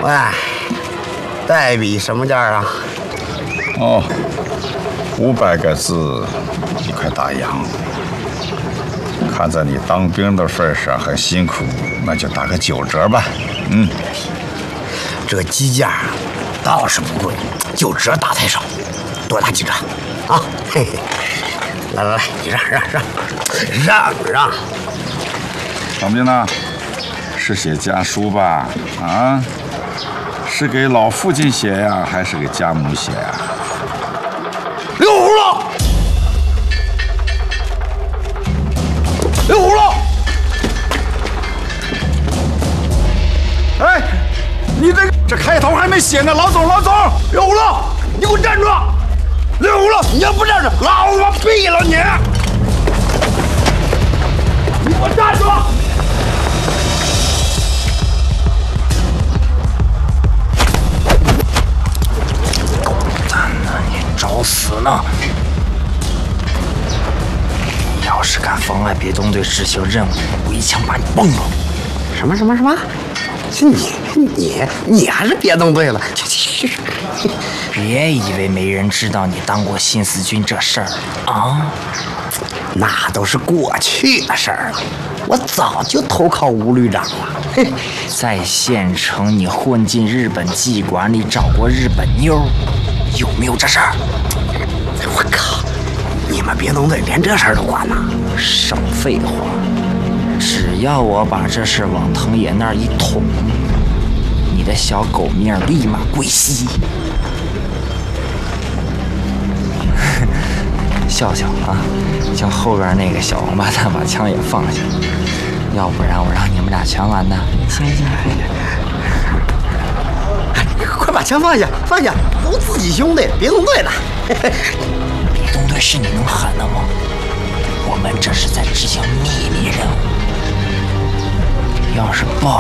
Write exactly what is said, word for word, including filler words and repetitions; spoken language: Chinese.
喂，代笔什么价啊？ 哦，五百个字，一块大洋。看在你当兵的份上很辛苦，那就打个九折吧。嗯， 这鸡价倒是不贵，九折打太少，多打几折啊！嘿嘿，来来来，你让让让让让。 当兵呢，是写家书吧？啊，是给老父亲写呀，还是给家母写呀？ 溜葫芦，溜葫芦！ 哎，你这个这开头还没写呢，老总，老总， 溜葫芦，你给我站住！溜葫芦，你要不站住，老子毙了你！你给我站住！狗蛋呢，你找死呢！要是敢妨碍别动队执行任务，我一枪把你崩了！什么什么什么？是你你你还是别动队了？去去去！别以为没人知道你当过新四军这事儿啊，那都是过去的事儿了。我早就投靠吴旅长了。在县城，你混进日本妓馆里找过日本妞，有没有这事儿？我靠！你们别动队连这事儿都管呢？少废话！只要我把这事往藤野那儿一捅，你的小狗命立马归西。笑笑啊，叫后边那个小王八蛋把枪也放下，要不然我让你们俩全完蛋。行行，快把枪放下，放下，都自己兄弟，别动队了。别动队是你能喊的吗？我们这是在执行秘密任务，要是爆